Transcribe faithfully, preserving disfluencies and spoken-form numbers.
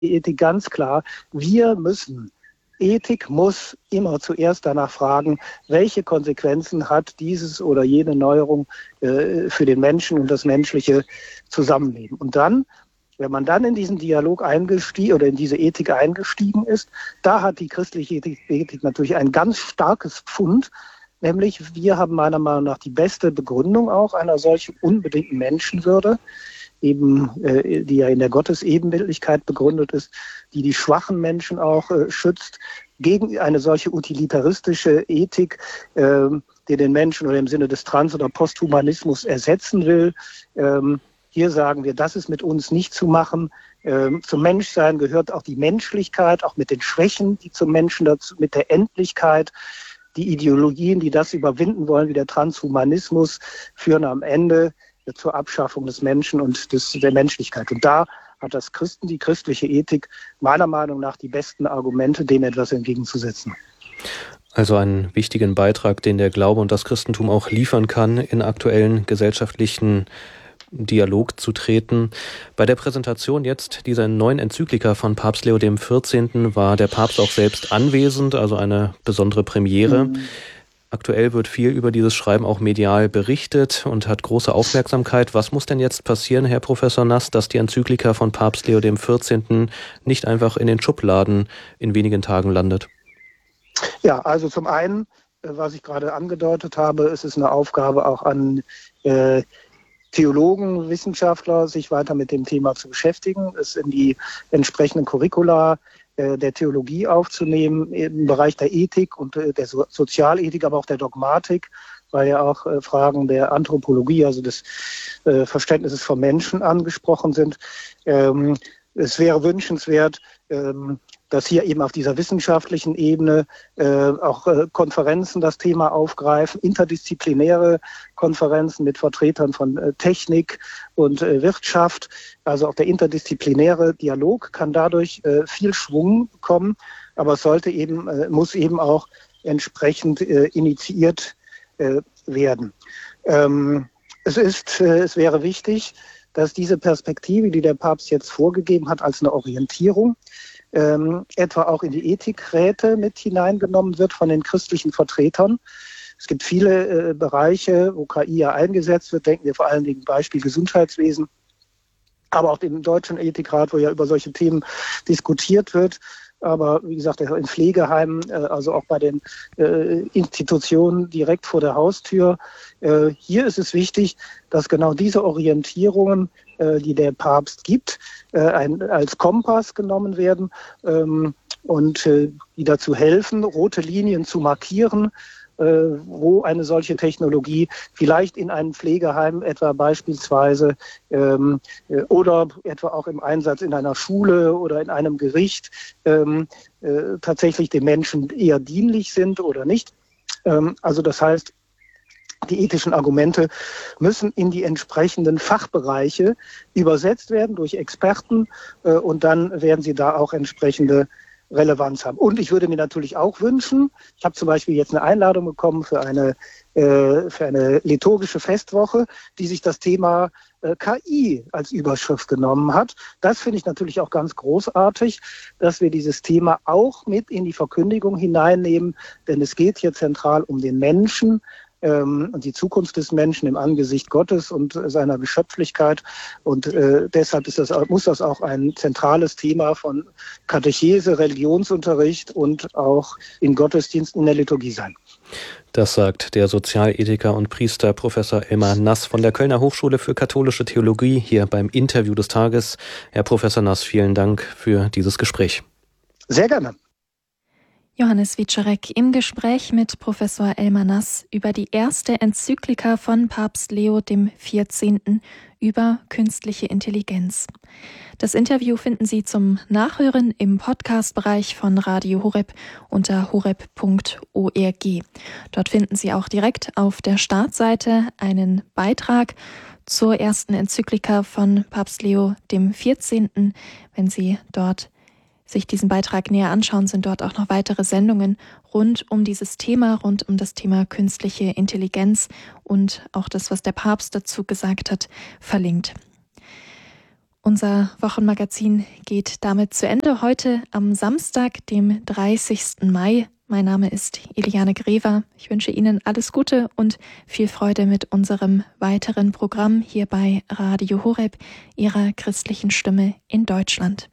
Ethik ganz klar, wir müssen, Ethik muss immer zuerst danach fragen, welche Konsequenzen hat dieses oder jene Neuerung äh, für den Menschen und das menschliche Zusammenleben. Und dann, wenn man dann in diesen Dialog eingestiegen oder in diese Ethik eingestiegen ist, da hat die christliche Ethik, Ethik natürlich ein ganz starkes Pfund, nämlich wir haben meiner Meinung nach die beste Begründung auch einer solchen unbedingten Menschenwürde, eben äh, die ja in der Gottesebenbildlichkeit begründet ist, die die schwachen Menschen auch äh, schützt, gegen eine solche utilitaristische Ethik, äh, die den Menschen oder im Sinne des Trans- oder Posthumanismus ersetzen will. Ähm, hier sagen wir, das ist mit uns nicht zu machen. Ähm, zum Menschsein gehört auch die Menschlichkeit, auch mit den Schwächen, die zum Menschen dazu, mit der Endlichkeit. Die Ideologien, die das überwinden wollen, wie der Transhumanismus, führen am Ende zur Abschaffung des Menschen und des, der Menschlichkeit. Und da hat das Christen, die christliche Ethik meiner Meinung nach die besten Argumente, dem etwas entgegenzusetzen. Also einen wichtigen Beitrag, den der Glaube und das Christentum auch liefern kann, in aktuellen gesellschaftlichen Dialog zu treten. Bei der Präsentation jetzt dieser neuen Enzyklika von Papst Leo der vierzehnte. war der Papst auch selbst anwesend, also eine besondere Premiere. Mhm. Aktuell wird viel über dieses Schreiben auch medial berichtet und hat große Aufmerksamkeit. Was muss denn jetzt passieren, Herr Professor Nass, dass die Enzyklika von Papst Leo der vierzehnte. nicht einfach in den Schubladen in wenigen Tagen landet? Ja, also zum einen, was ich gerade angedeutet habe, ist es eine Aufgabe auch an äh, Theologen, Wissenschaftler, sich weiter mit dem Thema zu beschäftigen, es in die entsprechenden Curricula äh, der Theologie aufzunehmen, im Bereich der Ethik und äh, der so- Sozialethik, aber auch der Dogmatik, weil ja auch äh, Fragen der Anthropologie, also des äh, Verständnisses von Menschen angesprochen sind. Ähm, es wäre wünschenswert, ähm, dass hier eben auf dieser wissenschaftlichen Ebene äh, auch äh, Konferenzen das Thema aufgreifen, interdisziplinäre Konferenzen mit Vertretern von äh, Technik und äh, Wirtschaft. Also auch der interdisziplinäre Dialog kann dadurch äh, viel Schwung bekommen, aber es sollte eben, äh, muss eben auch entsprechend äh, initiiert äh, werden. Ähm, es ist, äh, es wäre wichtig, dass diese Perspektive, die der Papst jetzt vorgegeben hat, als eine Orientierung, Ähm, etwa auch in die Ethikräte mit hineingenommen wird von den christlichen Vertretern. Es gibt viele äh, Bereiche, wo K I ja eingesetzt wird, denken wir vor allen Dingen Beispiel Gesundheitswesen, aber auch im Deutschen Ethikrat, wo ja über solche Themen diskutiert wird. Aber wie gesagt, in Pflegeheimen, äh, also auch bei den äh, Institutionen direkt vor der Haustür. Äh, hier ist es wichtig, dass genau diese Orientierungen, äh, die der Papst gibt, äh, ein, als Kompass genommen werden ähm, und äh, die dazu helfen, rote Linien zu markieren, äh, wo eine solche Technologie vielleicht in einem Pflegeheim etwa beispielsweise ähm, äh, oder etwa auch im Einsatz in einer Schule oder in einem Gericht ähm, äh, tatsächlich den Menschen eher dienlich sind oder nicht. Ähm, also das heißt, die ethischen Argumente müssen in die entsprechenden Fachbereiche übersetzt werden durch Experten äh, und dann werden sie da auch entsprechende Relevanz haben. Und ich würde mir natürlich auch wünschen, ich habe zum Beispiel jetzt eine Einladung bekommen für eine, äh, für eine liturgische Festwoche, die sich das Thema äh, K I als Überschrift genommen hat. Das finde ich natürlich auch ganz großartig, dass wir dieses Thema auch mit in die Verkündigung hineinnehmen, denn es geht hier zentral um den Menschen ähm, und die Zukunft des Menschen im Angesicht Gottes und äh, seiner Geschöpflichkeit. Und äh, deshalb ist das, muss das auch ein zentrales Thema von Katechese, Religionsunterricht und auch in Gottesdiensten in der Liturgie sein. Das sagt der Sozialethiker und Priester Professor Elmar Nass von der Kölner Hochschule für katholische Theologie hier beim Interview des Tages. Herr Professor Nass, vielen Dank für dieses Gespräch. Sehr gerne. Johannes Wieczorek im Gespräch mit Professor Elmar Nass über die erste Enzyklika von Papst Leo der vierzehnte. über künstliche Intelligenz. Das Interview finden Sie zum Nachhören im Podcast-Bereich von Radio Horeb unter horeb punkt org. Dort finden Sie auch direkt auf der Startseite einen Beitrag zur ersten Enzyklika von Papst Leo der vierzehnte. Wenn Sie dort sich diesen Beitrag näher anschauen, sind dort auch noch weitere Sendungen rund um dieses Thema, rund um das Thema künstliche Intelligenz und auch das, was der Papst dazu gesagt hat, verlinkt. Unser Wochenmagazin geht damit zu Ende heute am Samstag, dem dreißigsten Mai. Mein Name ist Eliane Grever. Ich wünsche Ihnen alles Gute und viel Freude mit unserem weiteren Programm hier bei Radio Horeb, Ihrer christlichen Stimme in Deutschland.